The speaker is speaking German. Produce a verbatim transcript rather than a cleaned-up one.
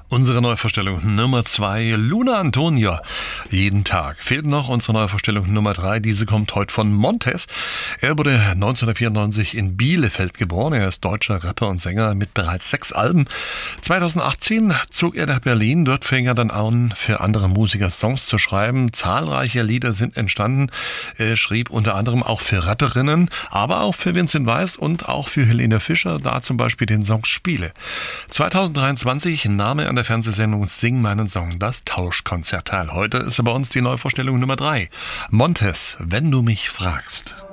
Unsere Neuvorstellung Nummer zwei, Luna Antonia. Jeden Tag. Fehlt noch unsere Neuvorstellung Nummer drei. Diese kommt heute von Montez. Er wurde neunzehnhundertvierundneunzig in Bielefeld geboren. Er ist deutscher Rapper und Sänger mit bereits sechs Alben. zweitausendachtzehn zog er nach Berlin. Dort fing er dann an, für andere Musiker Songs zu schreiben. Zahlreiche Lieder sind entstanden. Er schrieb unter anderem auch für Rapperinnen, aber auch für Vincent Weiss und auch für Helene Fischer. Da zum Beispiel den Song Spiele. zweitausenddreiundzwanzig nahm er an der Fernsehsendung Sing meinen Song das Tauschkonzert teil. Heute ist er bei uns die Neuvorstellung Nummer drei. Montez, wenn du mich fragst.